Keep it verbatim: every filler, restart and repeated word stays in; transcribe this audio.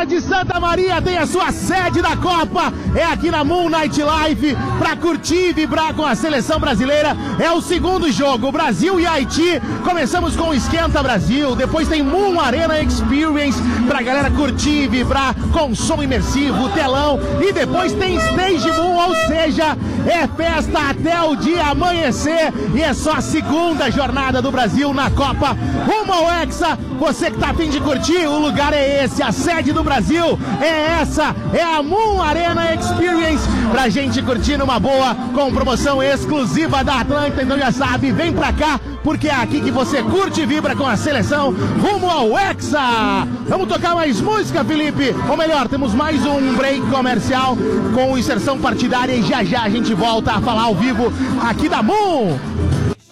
Praia de Santa Maria tem a sua sede da Copa. É aqui na Moon Night Live para curtir e vibrar com a seleção brasileira. É o segundo jogo, Brasil e Haiti. Começamos com o Esquenta Brasil, depois tem Moon Arena Experience pra galera curtir e vibrar com som imersivo, telão, e depois tem Stage Moon, ou seja, é festa até o dia amanhecer, e é só a segunda jornada do Brasil na Copa rumo ao Hexa. Você que tá a fim de curtir, o lugar é esse, a sede do Brasil é essa, é a Moon Arena Experience, pra gente curtir numa boa, com promoção exclusiva da Atlântida. Então já sabe, vem pra cá, porque é aqui que você curte e vibra com a seleção rumo ao Hexa. Vamos tocar mais música, Felipe? Ou melhor, temos mais um break comercial com inserção partidária e já já a gente volta a falar ao vivo aqui da Moon.